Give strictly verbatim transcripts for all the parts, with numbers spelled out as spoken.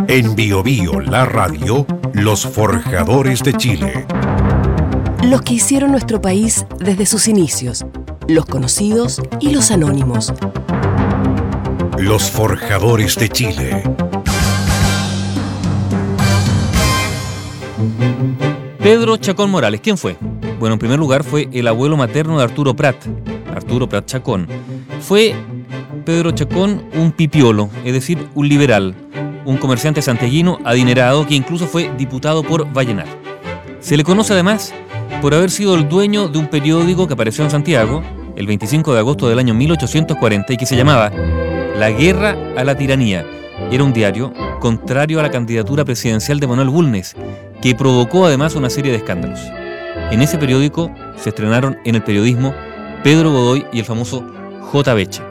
En Bio Bio, la radio, los forjadores de Chile. Los que hicieron nuestro país desde sus inicios, los conocidos y los anónimos. Los forjadores de Chile. Pedro Chacón Morales, ¿quién fue? Bueno, en primer lugar fue el abuelo materno de Arturo Prat, Arturo Prat Chacón. Fue Pedro Chacón un pipiolo, es decir, un liberal, un comerciante santiaguino adinerado que incluso fue diputado por Vallenar. Se le conoce además por haber sido el dueño de un periódico que apareció en Santiago el veinticinco de agosto del año mil ochocientos cuarenta y que se llamaba La Guerra a la Tiranía. Era un diario contrario a la candidatura presidencial de Manuel Bulnes, que provocó además una serie de escándalos. En ese periódico se estrenaron en el periodismo Pedro Godoy y el famoso J. Beche.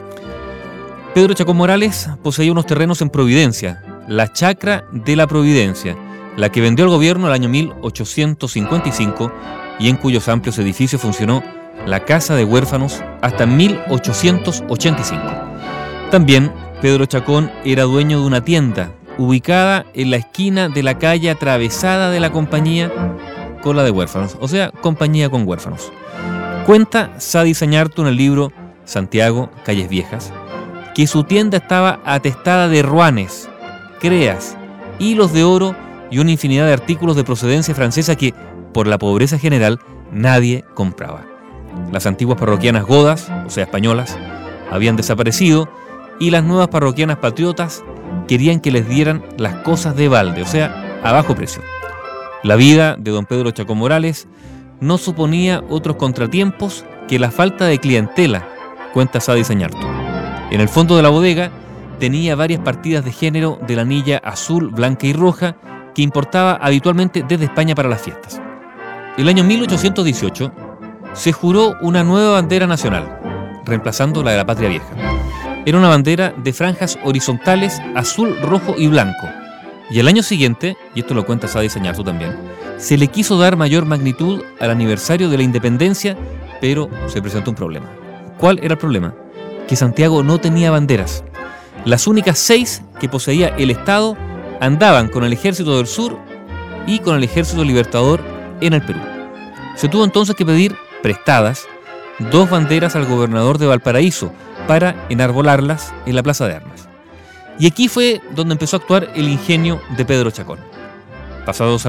Pedro Chacón Morales poseía unos terrenos en Providencia, la Chacra de la Providencia, la que vendió al gobierno el año mil ochocientos cincuenta y cinco y en cuyos amplios edificios funcionó la Casa de Huérfanos hasta mil ochocientos ochenta y cinco. También Pedro Chacón era dueño de una tienda ubicada en la esquina de la calle atravesada de la compañía con la de huérfanos, o sea, compañía con huérfanos. Cuenta Sadi Sañartu en el libro Santiago, Calles Viejas, que su tienda estaba atestada de ruanes, creas, hilos de oro y una infinidad de artículos de procedencia francesa que, por la pobreza general, nadie compraba. Las antiguas parroquianas godas, o sea, españolas, habían desaparecido y las nuevas parroquianas patriotas querían que les dieran las cosas de balde, o sea, a bajo precio. La vida de don Pedro Chacón Morales no suponía otros contratiempos que la falta de clientela, cuenta Sadi Sañartu. En el fondo de la bodega tenía varias partidas de género de la anilla azul, blanca y roja que importaba habitualmente desde España para las fiestas. El año mil ochocientos dieciocho se juró una nueva bandera nacional, reemplazando la de la Patria Vieja. Era una bandera de franjas horizontales azul, rojo y blanco. Y el año siguiente, y esto lo cuenta Sadi Sañartu también, se le quiso dar mayor magnitud al aniversario de la independencia, pero se presentó un problema. ¿Cuál era el problema? Que Santiago no tenía banderas. Las únicas seis que poseía el Estado andaban con el Ejército del Sur y con el Ejército Libertador en el Perú. Se tuvo entonces que pedir prestadas dos banderas al gobernador de Valparaíso para enarbolarlas en la Plaza de Armas. Y aquí fue donde empezó a actuar el ingenio de Pedro Chacón. Pasados